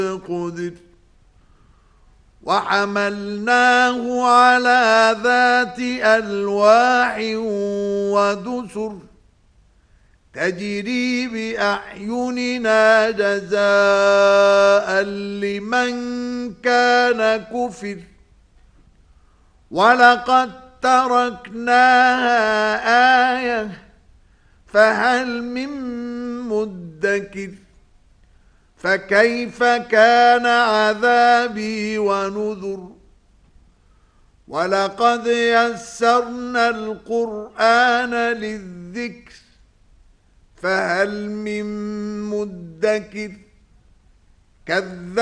قدر وحملناه على ذات ألواح ودسر تجري بأعيننا جزاء لمن كان كفر ولقد تركناها آية فهل من مدكر فكيف كان عذابي ونذر ولقد يسرنا القرآن للذكر فهل من مدكر كذب